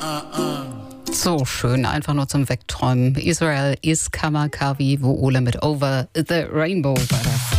So schön, einfach nur zum Wegträumen. Israel is Kamakawi, wo Ole mit Over the Rainbow war das.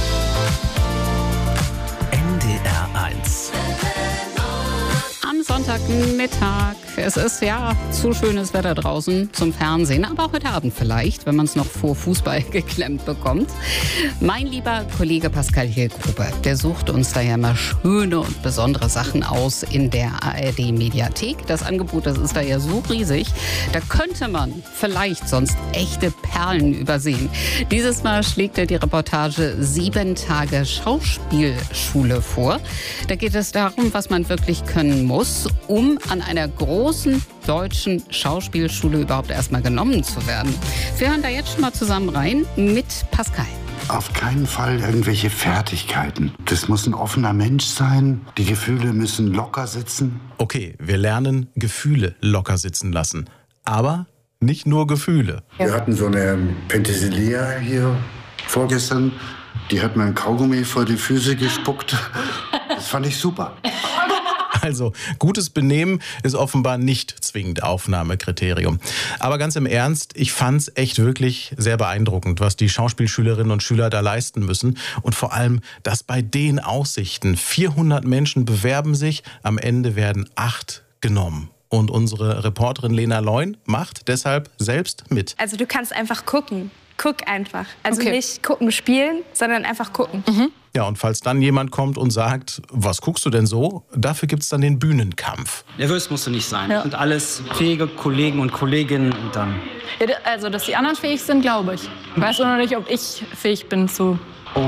NDR 1. Am Sonntagmittag. Es ist ja zu schönes Wetter draußen zum Fernsehen, aber auch heute Abend vielleicht, wenn man es noch vor Fußball geklemmt bekommt. Mein lieber Kollege Pascal Hilgruber, der sucht uns da ja immer schöne und besondere Sachen aus in der ARD-Mediathek. Das Angebot, das ist da ja so riesig, da könnte man vielleicht sonst echte Perlen übersehen. Dieses Mal schlägt er die Reportage 7 Tage Schauspielschule vor. Da geht es darum, was man wirklich können muss, um an einer großen deutschen Schauspielschule überhaupt erstmal genommen zu werden. Wir hören da jetzt schon mal zusammen rein mit Pascal. Auf keinen Fall irgendwelche Fertigkeiten. Das muss ein offener Mensch sein. Die Gefühle müssen locker sitzen. Okay, wir lernen Gefühle locker sitzen lassen. Aber nicht nur Gefühle. Wir hatten so eine Penthesilea hier vorgestern. Die hat mir ein Kaugummi vor die Füße gespuckt. Das fand ich super. Also, gutes Benehmen ist offenbar nicht zwingend Aufnahmekriterium. Aber ganz im Ernst, ich fand's echt wirklich sehr beeindruckend, was die Schauspielschülerinnen und Schüler da leisten müssen. Und vor allem, dass bei den Aussichten 400 Menschen bewerben sich, am Ende werden 8 genommen. Und unsere Reporterin Lena Leun macht deshalb selbst mit. Also du kannst einfach gucken. Guck einfach. Also Okay. nicht gucken, spielen, sondern einfach gucken. Ja, und falls dann jemand kommt und sagt, was guckst du denn so? Dafür gibt's dann den Bühnenkampf. Nervös musst du nicht sein. Das sind alles fähige Kollegen und Kolleginnen. Und dann Ja, also, dass die anderen fähig sind, glaube ich. Ich weiß nur noch nicht, ob ich fähig bin zu...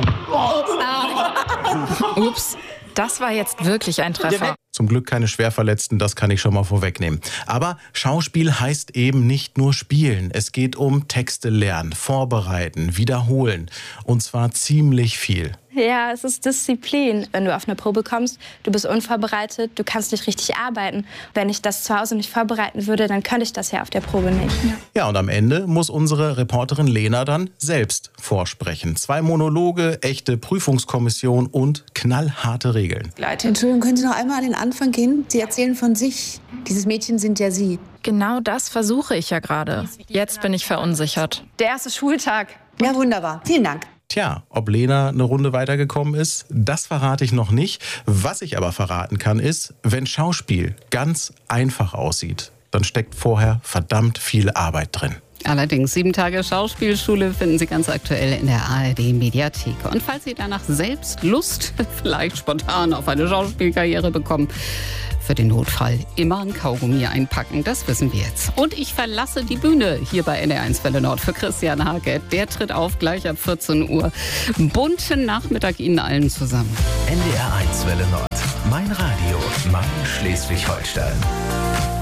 Ups, das war jetzt wirklich ein Treffer. Zum Glück keine Schwerverletzten, das kann ich schon mal vorwegnehmen. Aber Schauspiel heißt eben nicht nur spielen. Es geht um Texte lernen, vorbereiten, wiederholen. Und zwar ziemlich viel. Ja, es ist Disziplin. Wenn du auf eine Probe kommst, du bist unvorbereitet, du kannst nicht richtig arbeiten. Wenn ich das zu Hause nicht vorbereiten würde, dann könnte ich das ja auf der Probe nicht. Ja, und am Ende muss unsere Reporterin Lena dann selbst vorsprechen. 2 Monologe, echte Prüfungskommission und knallharte Regeln. Entschuldigung, können Sie noch einmal an den Anfang gehen? Sie erzählen von sich. Dieses Mädchen sind ja Sie. Genau das versuche ich ja gerade. Jetzt bin ich verunsichert. Der erste Schultag. Ja, wunderbar. Vielen Dank. Tja, ob Lena eine Runde weitergekommen ist, das verrate ich noch nicht. Was ich aber verraten kann, ist, wenn Schauspiel ganz einfach aussieht, dann steckt vorher verdammt viel Arbeit drin. Allerdings 7 Tage Schauspielschule finden Sie ganz aktuell in der ARD-Mediathek. Und falls Sie danach selbst Lust, vielleicht spontan auf eine Schauspielkarriere bekommen, für den Notfall immer ein Kaugummi einpacken, das wissen wir jetzt. Und ich verlasse die Bühne hier bei NDR1 Welle Nord für Christian Hake. Der tritt auf gleich ab 14 Uhr. Bunten Nachmittag Ihnen allen zusammen. NDR 1 Welle Nord. Mein Radio, mein Schleswig-Holstein.